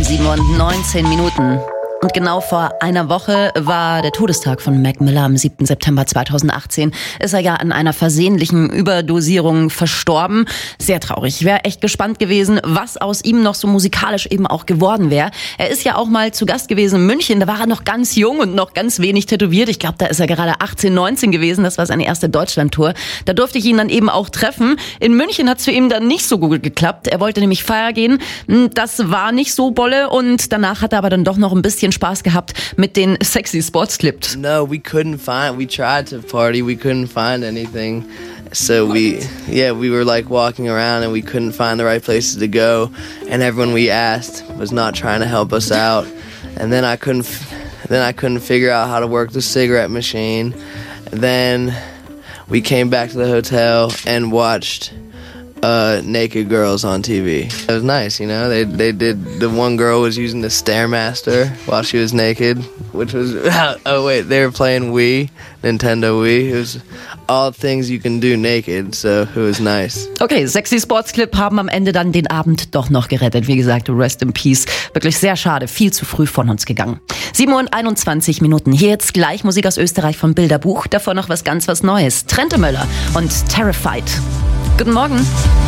7:19. Und genau vor einer Woche war der Todestag von Mac Miller am 7. September 2018. Ist er ja an einer versehentlichen Überdosierung verstorben. Sehr traurig. Ich wäre echt gespannt gewesen, was aus ihm noch so musikalisch eben auch geworden wäre. Er ist ja auch mal zu Gast gewesen in München. Da war er noch ganz jung und noch ganz wenig tätowiert. Ich glaube, da ist er gerade 18, 19 gewesen. Das war seine erste Deutschlandtour. Da durfte ich ihn dann eben auch treffen. In München hat es für ihn dann nicht so gut geklappt. Er wollte nämlich feiern gehen. Das war nicht so bolle. Und danach hat er aber dann doch noch ein bisschen Spaß gehabt mit den Sexy Sports Clips. No, we tried to party, we couldn't find anything. So we were like walking around and we couldn't find the right places to go. And everyone we asked was not trying to help us out. And then I couldn't figure out how to work the cigarette machine. And then we came back to the hotel and watched naked girls on TV. It was nice, you know. They did. The one girl was using the Stairmaster while she was naked, which was they were playing Wii, Nintendo Wii. It was all things you can do naked, so it was nice. Okay, Sexy Sports Clip haben am Ende dann den Abend doch noch gerettet. Wie gesagt, rest in peace. Wirklich sehr schade, viel zu früh von uns gegangen. 7:21. Hier jetzt gleich Musik aus Österreich vom Bilderbuch. Davor noch was Neues. Trente Möller und Terrified. Guten Morgen.